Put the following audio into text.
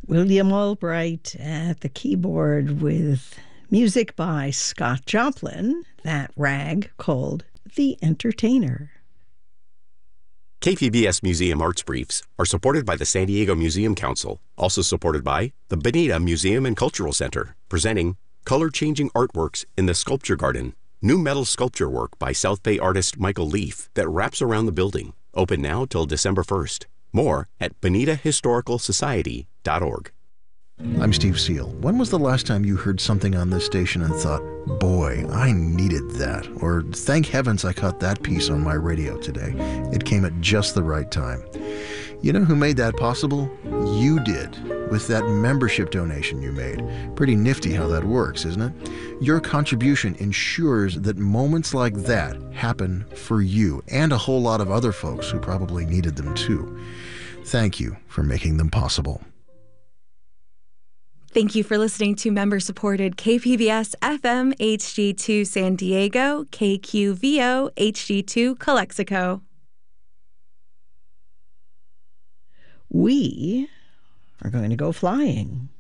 William Albright at the keyboard with music by Scott Joplin, that rag called The Entertainer. KPBS Museum Arts Briefs are supported by the San Diego Museum Council, also supported by the Bonita Museum and Cultural Center, presenting color-changing artworks in the Sculpture Garden, new metal sculpture work by South Bay artist Michael Leaf that wraps around the building, open now till December 1st. More at bonitahistoricalsociety.org. I'm Steve Seal. When was the last time you heard something on this station and thought, boy, I needed that? Or thank heavens I caught that piece on my radio today. It came at just the right time. You know who made that possible? You did, with that membership donation you made. Pretty nifty how that works, isn't it? Your contribution ensures that moments like that happen for you and a whole lot of other folks who probably needed them too. Thank you for making them possible. Thank you for listening to member-supported KPBS FM HD2 San Diego, KQVO HD2 Calexico. We are going to go flying.